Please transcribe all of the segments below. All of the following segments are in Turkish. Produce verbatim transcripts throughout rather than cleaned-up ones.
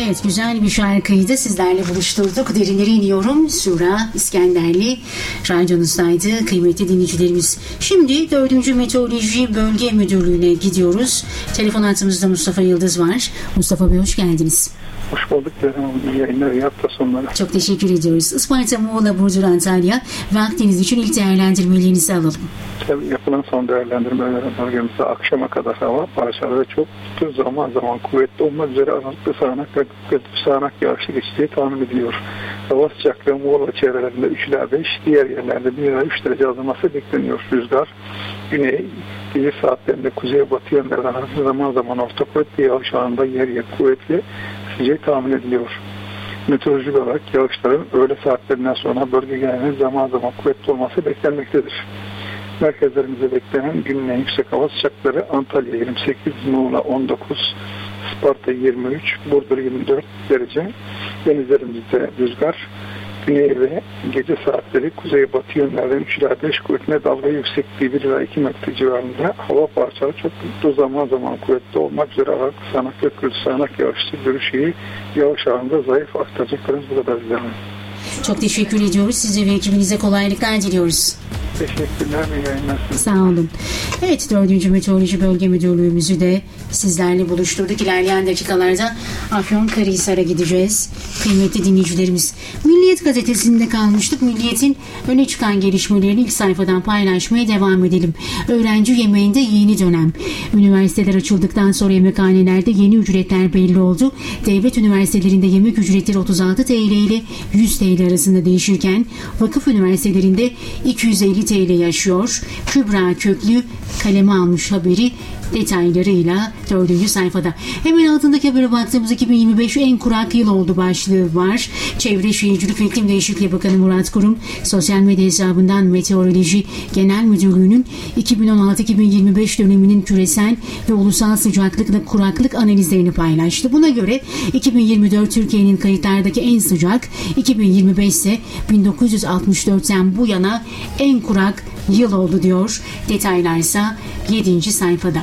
Evet, güzel bir şarkıydı. Sizlerle buluşturduk. Derinlere iniyorum. Sura İskenderli radyonuzdaydı kıymetli dinleyicilerimiz. Şimdi dördüncü Meteoroloji Bölge Müdürlüğü'ne gidiyoruz. Telefon hattımızda Mustafa Yıldız var. Mustafa Bey, hoş geldiniz. Hoş bulduk. İyi yayınlar, iyi hafta sonları. Çok teşekkür ediyoruz. Isparta, Muğla, Burdur, Antalya ve Akdeniz için ilk değerlendirmelerinizi alalım. Tabii yapılan son değerlendirmeler bölgemizde akşama kadar hava parçaları çok tutuyor, zaman zaman kuvvetli olmak üzere aralıklı sağanak ve kuvvetli sağanak yağışlı geçtiği tahmin ediliyor. Hava sıcaklığı Muğla çevrelerinde üç ila beş, diğer yerlerde bir ila üç derece azalması bekleniyor. Rüzgar güney, gece saatlerinde kuzey batı yönlerden zaman zaman orta kuvvetli yağış anında yer yer kuvvetli sıcağı tahmin ediliyor. Meteorolojik olarak yağışların öğle saatlerinden sonra bölge genelinde zaman zaman kuvvetli olması beklenmektedir. Merkezlerimize beklenen günün en yüksek hava sıcaklıkları Antalya yirmi sekiz, Muğla on dokuz, Isparta yirmi üç, Burdur yirmi dört derece. Denizlerimizde rüzgar güney ve gece saatleri kuzey batı yönlerden üç ila beş kuvvetine, dalga yüksekliği bir ila iki metre civarında, hava parçaları çok kuvvetli, zaman zaman kuvvetli olmak üzere aralıklı sağanak ve kuvvetli sağanak yağışlı görüşü yağış ağında zayıf. Aktaracaklarımız bu kadar bizden. Çok teşekkür ediyoruz. Size ve ekibinize kolaylıklar diliyoruz. Teşekkürler. İyi yayınlar. Sağ olun. Evet, dördüncü Meteoroloji Bölge Müdürlüğümüzü de sizlerle buluşturduk. İlerleyen dakikalarda Afyonkarahisar'a gideceğiz. Kıymetli dinleyicilerimiz, Milliyet gazetesinde kalmıştık. Milliyet'in öne çıkan gelişmelerini ilk sayfadan paylaşmaya devam edelim. Öğrenci yemeğinde yeni dönem. Üniversiteler açıldıktan sonra yemekhanelerde yeni ücretler belli oldu. Devlet üniversitelerinde yemek ücretleri otuz altı TL ile yüz TL arasında değişirken vakıf üniversitelerinde iki yüz elli TL yaşıyor. Kübra Köklü kaleme almış haberi detaylarıyla dördüncü sayfada. Hemen altındaki habere baktığımız iki bin yirmi beş en kurak yıl oldu başlığı var. Çevre Şehircilik ve İklim Değişikliği Bakanı Murat Kurum sosyal medya hesabından Meteoroloji Genel Müdürlüğü'nün iki bin on altı iki bin yirmi beş döneminin küresel ve ulusal sıcaklık ve kuraklık analizlerini paylaştı. Buna göre iki bin yirmi dört Türkiye'nin kayıtlardaki en sıcak, iki bin yirmi beş ise bin dokuz yüz altmış dörtten bu yana en kurak yıl oldu diyor. Detaylarsa yedinci sayfada.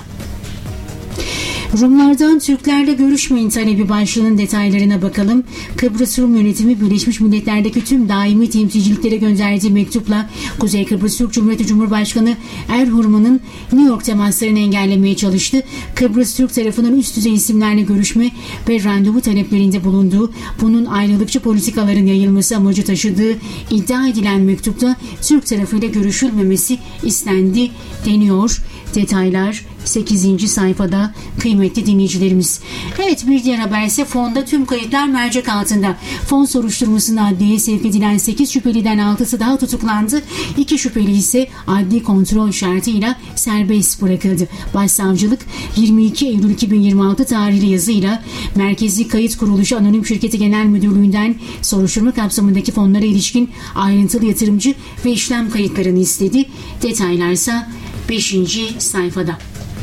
Rumlardan Türklerle görüşmeyin talebi başlığının detaylarına bakalım. Kıbrıs Rum Yönetimi Birleşmiş Milletler'deki tüm daimi temsilciliklere gönderdiği mektupla Kuzey Kıbrıs Türk Cumhuriyeti Cumhurbaşkanı Erhurman'ın New York temaslarını engellemeye çalıştı. Kıbrıs Türk tarafının üst düzey isimlerle görüşme ve randevu taleplerinde bulunduğu, bunun ayrılıkçı politikaların yayılması amacı taşıdığı iddia edilen mektupta Türk tarafıyla görüşülmemesi istendi deniyor. Detaylar sekizinci sayfada kıymetli dinleyicilerimiz. Evet, bir diğer haber ise fonda tüm kayıtlar mercek altında. Fon soruşturmasında adliyeye sevk edilen sekiz şüpheliden altısı daha tutuklandı. iki şüpheli ise adli kontrol şartıyla serbest bırakıldı. Başsavcılık yirmi iki Eylül iki bin yirmi altı tarihli yazıyla Merkezi Kayıt Kuruluşu Anonim Şirketi Genel Müdürlüğü'nden soruşturma kapsamındaki fonlara ilişkin ayrıntılı yatırımcı ve işlem kayıtlarını istedi. Detaylarsa beşinci sayfada.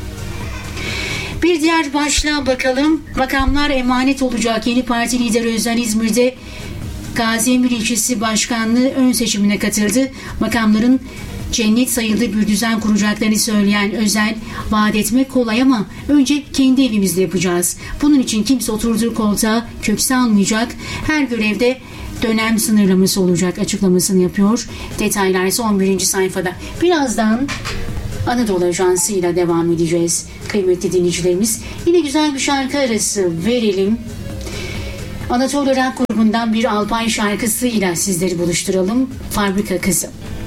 Bir diğer başlığa bakalım. Makamlar emanet olacak. Yeni parti lideri Özel İzmir'de Gaziemir İlçesi Başkanlığı ön seçimine katıldı. Makamların cennet sayıldığı bir düzen kuracaklarını söyleyen Özel, vaat etmek kolay ama önce kendi evimizde yapacağız. Bunun için kimse oturduğu koltuğa kök salmayacak. Her görevde dönem sınırlaması olacak açıklamasını yapıyor. Detaylar ise on birinci sayfada. Birazdan Anadolu Ajansı ile devam edeceğiz kıymetli dinleyicilerimiz. Yine güzel bir şarkı arası verelim. Anadolu Rock grubundan bir Alpay şarkısıyla sizleri buluşturalım. Fabrika Kızı.